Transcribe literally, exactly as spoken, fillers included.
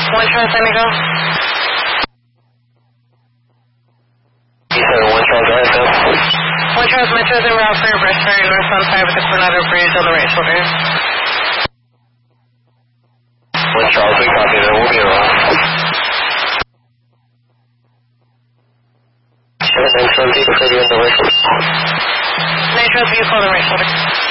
One Charles, let me go. You said one Charles, go ahead, Bill. One Charles, Metro is en route for your breast area northbound five with the Coronado Bridge on the right shoulder. One Charles, we copy that. We'll be around. seven nine seven zero, said you're in the right shoulder. Nitro, you call the right shoulder.